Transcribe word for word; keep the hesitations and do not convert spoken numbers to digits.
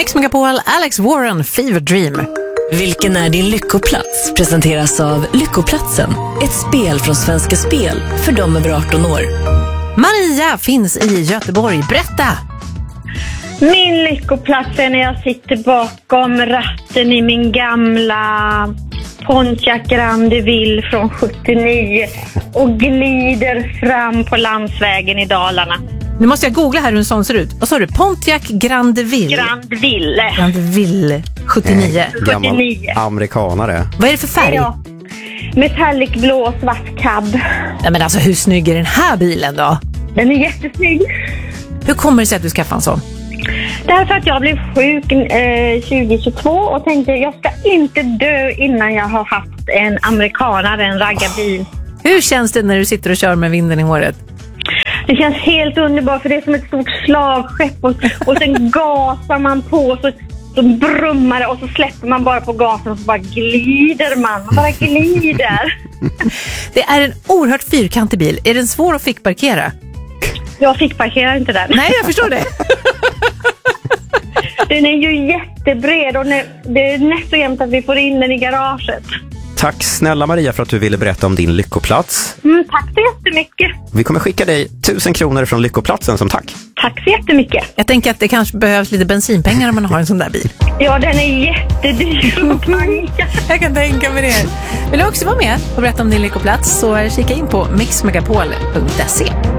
Mix Megapol, Alex Warren, Fever Dream. Vilken är din lyckoplats? Presenteras av Lyckoplatsen. Ett spel från Svenska Spel för dem över arton år. Maria finns i Göteborg. Berätta! Min lyckoplats är när jag sitter bakom ratten i min gamla Pontiac Grande Ville från sjuttionio och glider fram på landsvägen i Dalarna. Nu måste jag googla här hur en sån ser ut. Vad sa du? Pontiac Grande Ville? Grande Ville. Grande Ville sjuttionio. Eh, gammal sjuttionio. amerikanare. Vad är det för färg? Ja. Metallic blå svart cab. Nej, men alltså, hur snygg är den här bilen då? Den är jättesnygg. Hur kommer det sig att du skaffade en sån? Därför att jag blev sjuk eh, tjugohundratjugotvå och tänkte jag ska inte dö innan jag har haft en amerikanare, en raggarbil. Hur känns det när du sitter och kör med vinden i håret? Det känns helt underbart för det är som ett stort slagskepp och, och sen gasar man på så, så brummar det och så släpper man bara på gasen och så bara glider man. Man bara glider. Det är en oerhört fyrkantig bil. Är den svår att fick parkera? Jag fick parkera inte den. Nej, jag förstår det. Den är ju jättebred och det är nästan jämt att vi får in den i garaget. Tack snälla Maria för att du ville berätta om din lyckoplats. Mm, tack så jättemycket. Vi kommer skicka dig tusen kronor från lyckoplatsen som tack. Tack så jättemycket. Jag tänker att det kanske behövs lite bensinpengar om man har en sån där bil. Ja, den är jättedyr att tanka. Jag kan tänka mig det. Vill du också vara med och berätta om din lyckoplats så kika in på mix megapol punkt se.